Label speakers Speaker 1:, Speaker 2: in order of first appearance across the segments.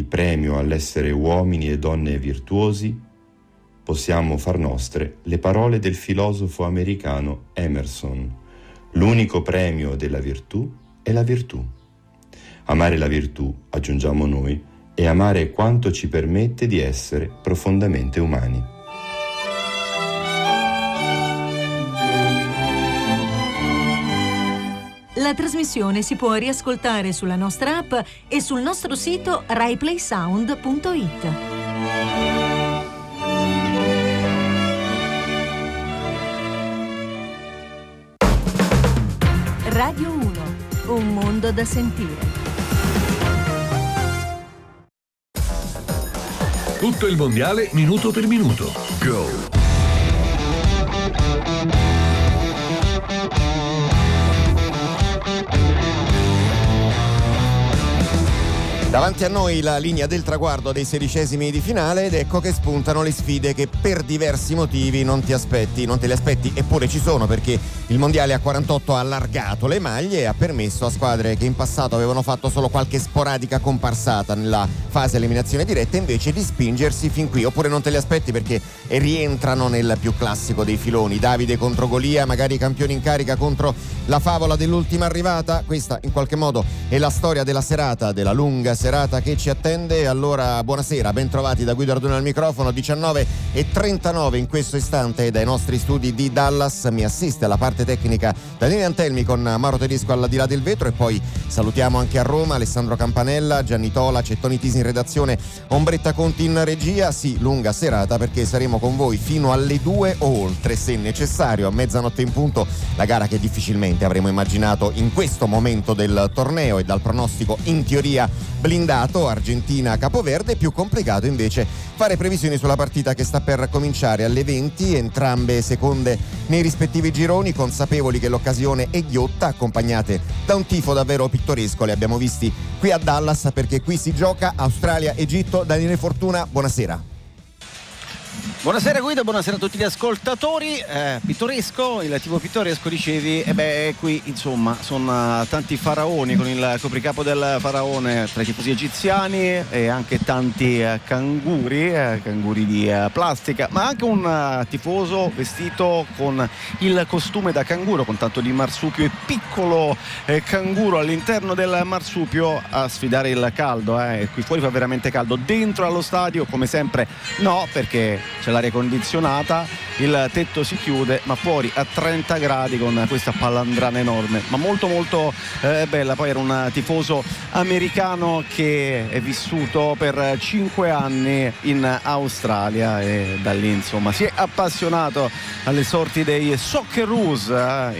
Speaker 1: premio all'essere uomini e donne virtuosi, possiamo far nostre le parole del filosofo americano Emerson: l'unico premio della virtù è la virtù. Amare la virtù, aggiungiamo noi, è amare quanto ci permette di essere profondamente umani.
Speaker 2: La trasmissione si può riascoltare sulla nostra app e sul nostro sito raiplaysound.it. Radio 1, un mondo da sentire.
Speaker 3: Tutto il mondiale minuto per minuto. Go!
Speaker 4: Davanti a noi la linea del traguardo dei 16esimi di finale ed ecco che spuntano le sfide che per diversi motivi non te le aspetti, eppure ci sono, perché il mondiale a 48 ha allargato le maglie e ha permesso a squadre che in passato avevano fatto solo qualche sporadica comparsata nella fase eliminazione diretta invece di spingersi fin qui, oppure non te le aspetti perché rientrano nel più classico dei filoni, Davide contro Golia, magari i campioni in carica contro la favola dell'ultima arrivata. Questa in qualche modo è la storia della serata, della lunga serata che ci attende. Allora buonasera, ben trovati da Guido Ardone al microfono. 19:39 in questo istante dai nostri studi di Dallas. Mi assiste alla parte tecnica Daniele Antelmi con Mauro Tedesco al di là del vetro, e poi salutiamo anche a Roma Alessandro Campanella, Gianni Tola, Cettoni Tisi in redazione, Ombretta Conti in regia. Sì, lunga serata perché saremo con voi fino alle 2 o oltre se necessario, a mezzanotte in punto, la gara che difficilmente avremmo immaginato in questo momento del torneo e dal pronostico in teoria blindato, Argentina-Capoverde. Più complicato invece fare previsioni sulla partita che sta per cominciare alle 20, entrambe seconde nei rispettivi gironi, consapevoli che l'occasione è ghiotta, accompagnate da un tifo davvero pittoresco. Le abbiamo visti qui a Dallas perché qui si gioca Australia-Egitto. Daniele Fortuna, buonasera.
Speaker 5: Buonasera Guido, buonasera a tutti gli ascoltatori. Pittoresco, il tipo pittoresco dicevi, qui insomma sono tanti faraoni con il copricapo del faraone tra i tifosi egiziani e anche tanti canguri di plastica, ma anche un tifoso vestito con il costume da canguro con tanto di marsupio e piccolo canguro all'interno del marsupio a sfidare il caldo. Qui fuori fa veramente caldo, dentro allo stadio come sempre no, perché c'è l'aria condizionata, il tetto si chiude, ma fuori a 30 gradi con questa palandrana enorme, ma molto molto bella. Poi era un tifoso americano che è vissuto per 5 anni in Australia e da lì insomma si è appassionato alle sorti dei Socceroos,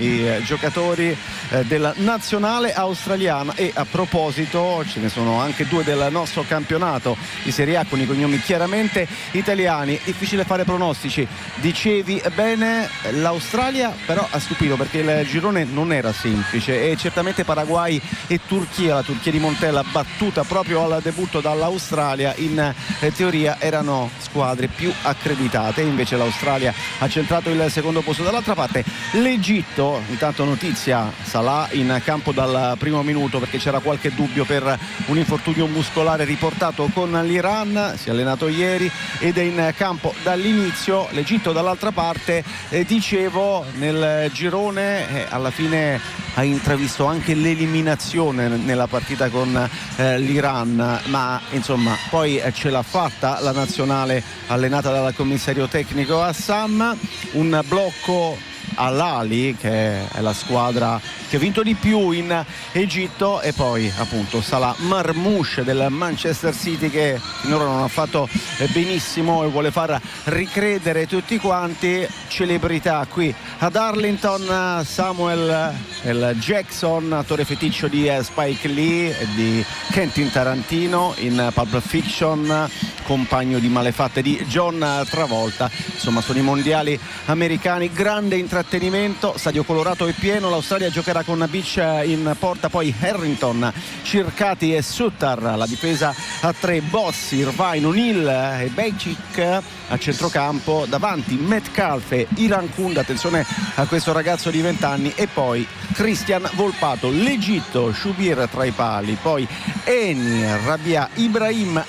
Speaker 5: i giocatori della nazionale australiana. E a proposito ce ne sono anche 2 del nostro campionato di Serie A con i cognomi chiaramente italiani. Difficile fare pronostici, dicevi bene, l'Australia però ha stupito perché il girone non era semplice e certamente Paraguay e Turchia, la Turchia di Montella battuta proprio al debutto dall'Australia, in teoria erano squadre più accreditate, invece l'Australia ha centrato il secondo posto. Dall'altra parte l'Egitto, intanto notizia, Salah in campo dal primo minuto perché c'era qualche dubbio per un infortunio muscolare riportato con l'Iran, si è allenato ieri ed è in campo dall'inizio. L'Egitto dall'altra parte, dicevo, nel girone alla fine ha intravisto anche l'eliminazione nella partita con l'Iran, ma insomma poi ce l'ha fatta la nazionale allenata dal commissario tecnico Assam. Un blocco all'Ali, che è la squadra che ha vinto di più in Egitto, e poi appunto Salah Marmoush del Manchester City, che finora non ha fatto benissimo e vuole far ricredere tutti quanti. Celebrità qui ad Arlington, Samuel L. Jackson, attore feticcio di Spike Lee e di Quentin Tarantino in Pulp Fiction, compagno di malefatte di John Travolta. Insomma, sono i mondiali americani, grande intrattenimento, stadio colorato e pieno. L'Australia giocherà con Beach in porta, poi Harrington, Circati e Sutter, la difesa a 3, Bossi, Irvine, O'Neill e Bejcic a centrocampo, davanti Metcalfe e Iran Kunda, attenzione a questo ragazzo di 20 anni, e poi Christian Volpato. L'Egitto, Shubir tra i pali, poi Eni, Rabia, Ibrahim,